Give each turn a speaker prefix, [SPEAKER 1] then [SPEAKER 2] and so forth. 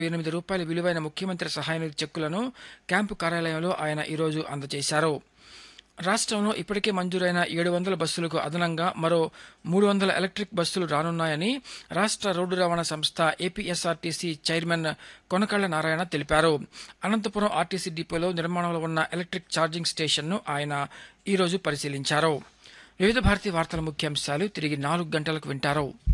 [SPEAKER 1] రూ. 8 విలువైన ముఖ్యమంత్రి సహాయ నిధి చెక్కులను క్యాంపు కార్యాలయంలో ఆయన ఈరోజు అందజేశారు. రాష్ట్రంలో ఇప్పటికే మంజూరైన 700 బస్సులకు అదనంగా మరో 300 ఎలక్ట్రిక్ బస్సులు రానున్నాయని రాష్ట్ర రోడ్డు రవాణా సంస్థ ఏపీఎస్ఆర్టీసీ చైర్మన్ కొనకళ్ల నారాయణ తెలిపారు. అనంతపురం ఆర్టీసీ డిపోలో నిర్మాణంలో ఉన్న ఎలక్ట్రిక్ ఛార్జింగ్ స్టేషన్ను ఆయన ఈరోజు పరిశీలించారు. వివిధ భారతీయ వార్తల ముఖ్యాంశాలు తిరిగి 4 గంటలకు వింటారు.